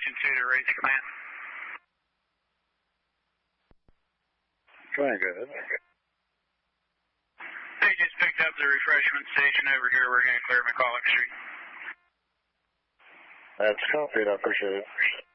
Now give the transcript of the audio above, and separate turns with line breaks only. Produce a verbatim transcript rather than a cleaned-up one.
engine two to raise command.
Flying good.
They just picked up the refreshment station over here. We're going to clear McCulloch Street.
That's copied. I appreciate it.